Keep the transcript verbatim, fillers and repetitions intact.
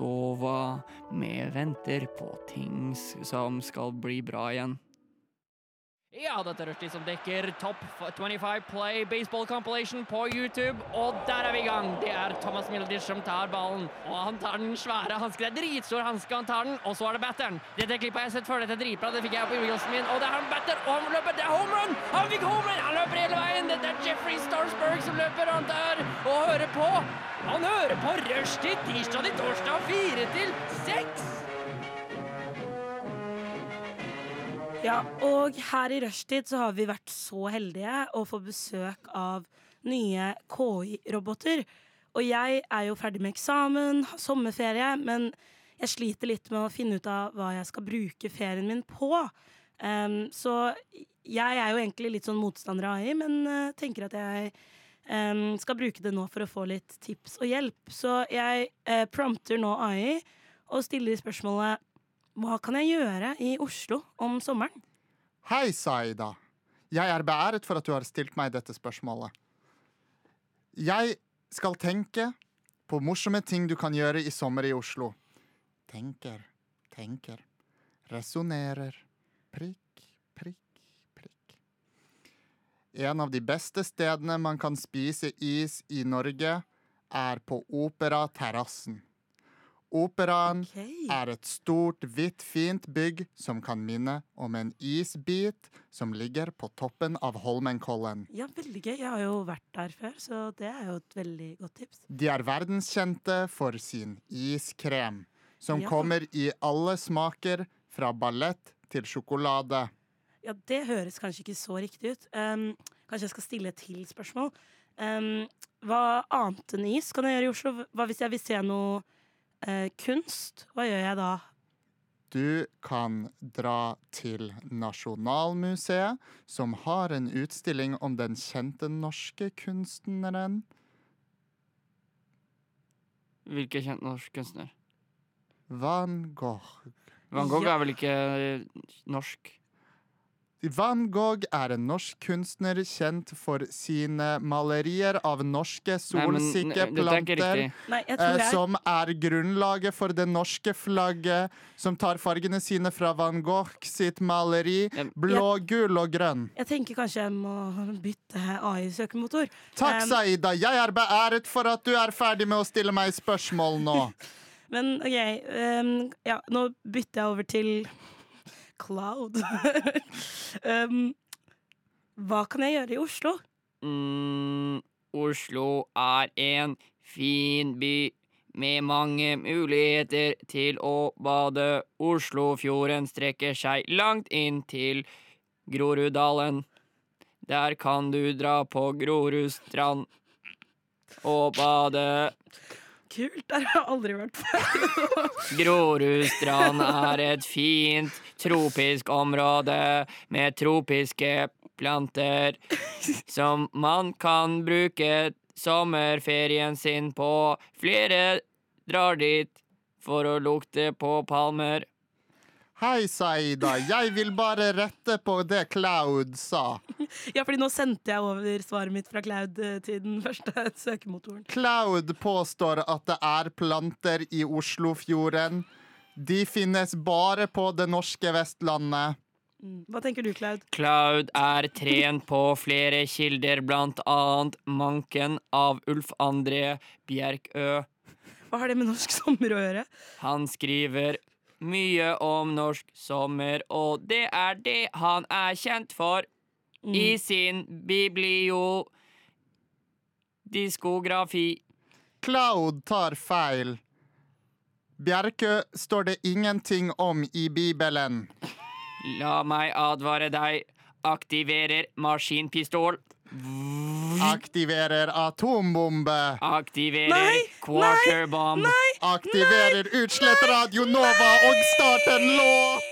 sove. Vi venter på ting som skal bli bra igjen. Ja, dette er Rushdie som dekker Top twenty-five Play Baseball Compilation på YouTube. Og der er vi i gang. Det er Thomas Middleditch som tar ballen. Og han tar den svære hansken. Det er dritstor hanske, han tar den. Og så er det batteren. Dette klippet har jeg sett før. Dette er dritbra. Det fikk jeg på Eaglesen min. Og det er han batter. Og han løper. Det er home run! Han fikk home run! Han løper hele veien. Dette er Jeffrey Starsberg som løper rundt der og hører på. Han hører på Rushdie tirsdag til torsdag fire til seks. Ja, og her i rushtid så har vi vært så heldige å få besøk av nye K I-roboter. Og jeg er jo ferdig med eksamen, har sommerferie, men jeg sliter litt med å finne ut av hva jeg skal bruke ferien min på. Um, så jeg er jo egentlig litt sånn motstander av A I, men uh, tenker at jeg um, skal bruke det nå for å få litt tips og hjelp. Så jeg uh, prompter nå A I og stiller spørsmålet: hva kan jeg gjøre i Oslo om sommeren? Hei, Saida. Jeg er beæret for at du har stilt meg dette spørsmålet. Jeg skal tenke på morsomme ting du kan gjøre i sommer i Oslo. Tenker, tenker, resonerer, prikk, prikk, prikk. En av de beste stedene man kan spise is i Norge er på Opera-terrassen. Operaen Okay. er et stort, hvitt, fint bygg som kan minne om en isbit som ligger på toppen av Holmenkollen. Ja, veldig gøy. Jeg har jo vært der før, så det er jo et veldig godt tips. De er verdenskjente for sin iskrem, som Ja. kommer i alle smaker, fra ballett til sjokolade. Ja, det høres kanskje ikke så riktig ut. Um, kanskje jeg skal stille et til spørsmål. Um, hva annet enn is kan jeg gjøre i Oslo? Hva hvis jeg vil se noe Eh, kunst, hva gjør jeg da? Du kan dra til Nasjonalmuseet, som har en utstilling om den kjente norske kunstneren. Hvilken kjent norsk kunstner? Van Gogh. Van Gogh Ja. er vel ikke norsk? Van Gogh er en norsk kunstner kjent for sine malerier av norske Nei, men, solsikke n- dette er ikke planter. riktig. Nei, jeg Eh, tror jeg som er grunnlaget for det norske flagget, som tar fargene sine fra Van Gogh sitt maleri. Ja. Blå, gul og grønn. Jeg tenker kanskje jeg må bytte A I-søkemotor. Takk, Um, Saida. Jeg er beæret for at du er ferdig med å stille meg spørsmål nå. Men ok, um, ja, nå bytter jeg over til Cloud. um, hva kan jeg gjøre i Oslo? Mm, Oslo er en fin by med mange muligheter til å bade. Oslofjorden strekker seg langt inn til Groruddalen. Der kan du dra på Grorudstrand og bade. Kult, der har jeg aldri vært før. Grorudstrand er et fint tropisk område med tropiske planter som man kan bruke sommerferien sin på. Flere drar dit for å lukte på palmer. Hei, Saida. Jeg vil bare rette på det Cloud sa. Ja, fordi nå sendte jeg over svaret mitt fra Cloud eh, til den første søkemotoren. Cloud påstår at det er planter i Oslofjorden. De finnes bare på det norske Vestlandet. Mm. Hva tenker du, Cloud? Cloud er trent på flere kilder, blant annet manken av Ulf André Bjerkø. Hva har det med norsk sommer å gjøre? Han skriver mye om norsk sommer, og det er det han er kjent for Mm. i sin bibliodiskografi. Cloud tar feil. Bjerkø står det ingenting om i Bibelen. La meg advare deg. Aktiverer maskinpistol. Aktiverer atombombe. Aktiverer Nei, quarterbomb. Nei! Aktiverer utslett Radio Nova og start en låt.